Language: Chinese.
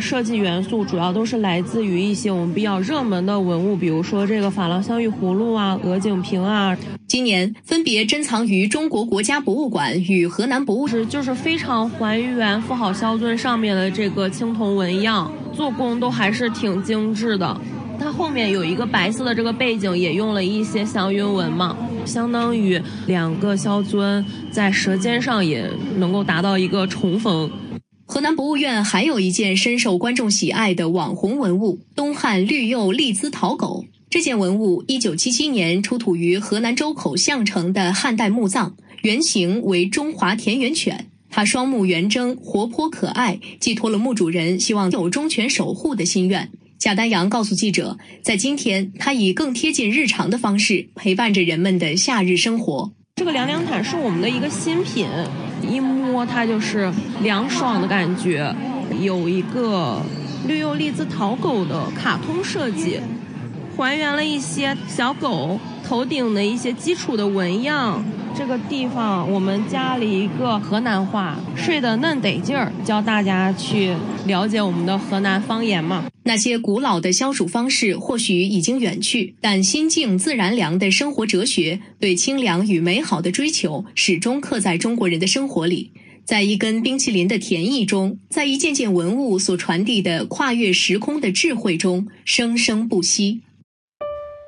设计元素主要都是来自于一些我们比较热门的文物，比如说这个珐琅镶玉葫芦啊、鹅颈瓶啊。 今年分别珍藏于中国国家博物馆与河南博物馆， 就是非常还原妇好肖尊上面的这个青铜纹样，做工都还是挺精致的。它后面有一个白色的这个背景，也用了一些祥云纹嘛，相当于2个肖尊在舌尖上也能够达到一个重逢。 河南博物院还有一件深受观众喜爱的网红文物——东汉绿釉利兹陶狗。这件文物1977年出土于河南周口项城的汉代墓葬，原型为中华田园犬。它双目圆睁，活泼可爱，寄托了墓主人希望有忠犬守护的心愿。贾丹阳告诉记者，在今天，它以更贴近日常的方式陪伴着人们的夏日生活。 这个凉凉毯是我们的一个新品，一摸它就是凉爽的感觉，有一个绿釉利兹陶狗的卡通设计，还原了一些小狗头顶的一些基础的纹样。这个地方我们加了一个河南话，睡得嫩得劲儿，教大家去了解我们的河南方言嘛。 那些古老的消暑方式或许已经远去，但心静自然凉的生活哲学，对清凉与美好的追求，始终刻在中国人的生活里。在一根冰淇淋的甜意中，在一件件文物所传递的跨越时空的智慧中，生生不息。